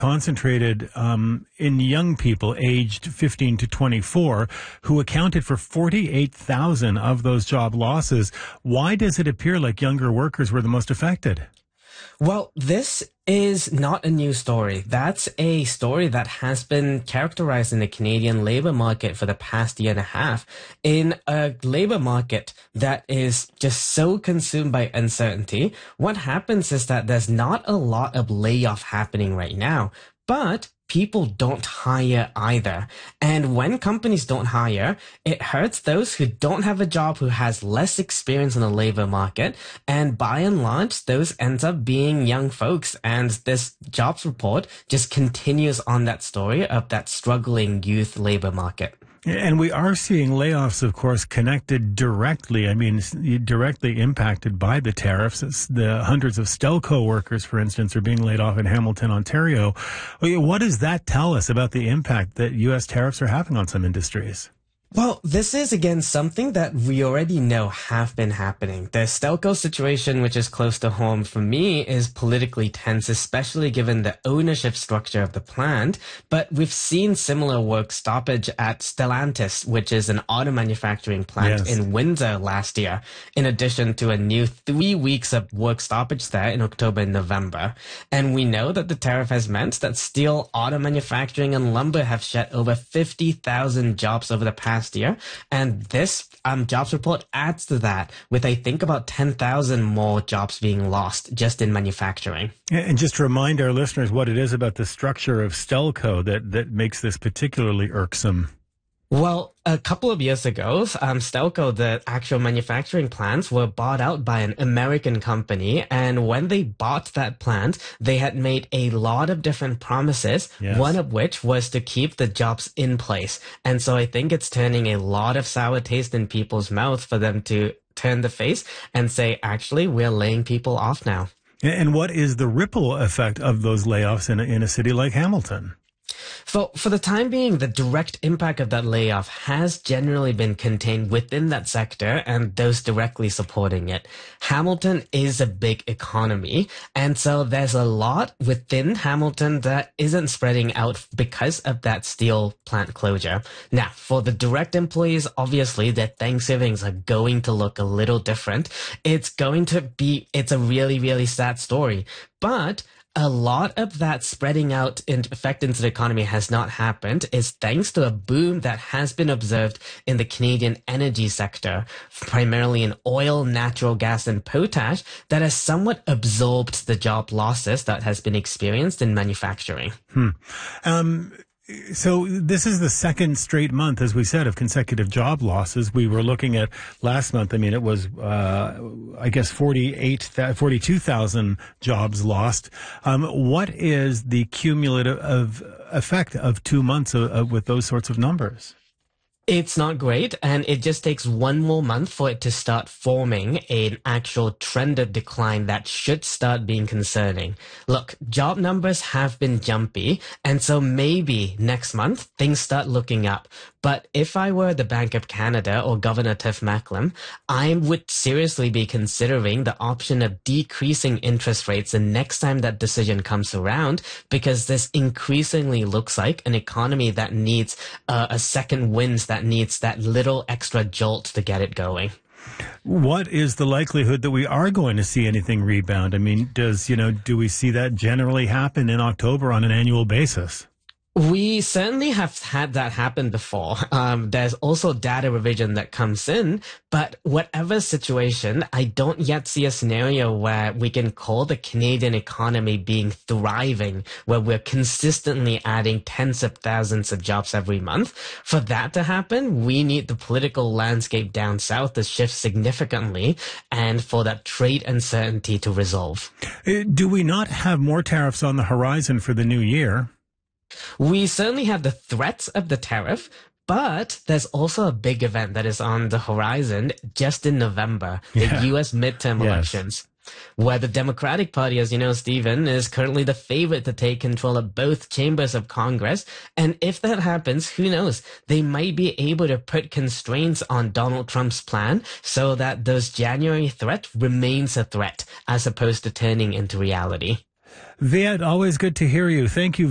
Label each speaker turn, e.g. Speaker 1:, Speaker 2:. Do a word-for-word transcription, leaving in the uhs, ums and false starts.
Speaker 1: concentrated um, in young people aged fifteen to twenty-four, who accounted for forty-eight thousand of those job losses. Why does it appear like younger workers were the most affected?
Speaker 2: Well, this is not a new story. That's a story that has been characterized in the Canadian labor market for the past year and a half. In a labor market that is just so consumed by uncertainty, what happens is that there's not a lot of layoff happening right now, but people don't hire either. And when companies don't hire, it hurts those who don't have a job, who has less experience in the labor market. And by and large, those ends up being young folks. And this jobs report just continues on that story of that struggling youth labor market.
Speaker 1: And we are seeing layoffs, of course, connected directly, I mean, directly impacted by the tariffs. It's the hundreds of Stelco workers, for instance, are being laid off in Hamilton, Ontario. What does that tell us about the impact that U S tariffs are having on some industries?
Speaker 2: Well, this is, again, something that we already know have been happening. The Stelco situation, which is close to home for me, is politically tense, especially given the ownership structure of the plant. But we've seen similar work stoppage at Stellantis, which is an auto manufacturing plant yes. in Windsor last year, in addition to a new three weeks of work stoppage there in October and November. And we know that the tariff has meant that steel, auto manufacturing, and lumber have shed over fifty thousand jobs over the past year, and this um, jobs report adds to that, with I think about ten thousand more jobs being lost just in manufacturing.
Speaker 1: And just to remind our listeners what it is about the structure of Stelco that, that makes this particularly irksome.
Speaker 2: Well, a couple of years ago, um, Stelco, the actual manufacturing plants, were bought out by an American company. And when they bought that plant, they had made a lot of different promises, yes. one of which was to keep the jobs in place. And so I think it's turning a lot of sour taste in people's mouths for them to turn the face and say, actually, we're laying people off now.
Speaker 1: And what is the ripple effect of those layoffs in a, in a city like Hamilton?
Speaker 2: For, for the time being, the direct impact of that layoff has generally been contained within that sector and those directly supporting it. Hamilton is a big economy, and so there's a lot within Hamilton that isn't spreading out because of that steel plant closure. Now, for the direct employees, obviously, their Thanksgivings are going to look a little different. It's going to be, it's a really, really sad story, but a lot of that spreading out in effect into the economy has not happened is thanks to a boom that has been observed in the Canadian energy sector, primarily in oil, natural gas, and potash, that has somewhat absorbed the job losses that has been experienced in manufacturing.
Speaker 1: Hmm. Um, So this is the second straight month, as we said, of consecutive job losses. We were looking at last month. I mean, it was, uh, I guess, forty-eight, forty-two thousand jobs lost. Um, what is the cumulative of effect of two months of, of, with those sorts of numbers?
Speaker 2: It's not great, and it just takes one more month for it to start forming an actual trend of decline that should start being concerning. Look, job numbers have been jumpy, and so maybe next month things start looking up. But if I were the Bank of Canada or Governor Tiff Macklem, I would seriously be considering the option of decreasing interest rates the next time that decision comes around, because this increasingly looks like an economy that needs uh, a second wind, that needs that little extra jolt to get it going.
Speaker 1: What is the likelihood that we are going to see anything rebound? I mean, does, you know, do we see that generally happen in October on an annual basis?
Speaker 2: We certainly have had that happen before. Um, there's also data revision that comes in, but whatever situation, I don't yet see a scenario where we can call the Canadian economy being thriving, where we're consistently adding tens of thousands of jobs every month. For that to happen, we need the political landscape down south to shift significantly and for that trade uncertainty to resolve.
Speaker 1: Do we not have more tariffs on the horizon for the new year?
Speaker 2: We certainly have the threats of the tariff, but there's also a big event that is on the horizon just in November, yeah. the U S midterm yes. elections, where the Democratic Party, as you know, Stephen, is currently the favorite to take control of both chambers of Congress. And if that happens, who knows? They might be able to put constraints on Donald Trump's plan so that those January threat remains a threat as opposed to turning into reality.
Speaker 1: Viet, always good to hear you. Thank you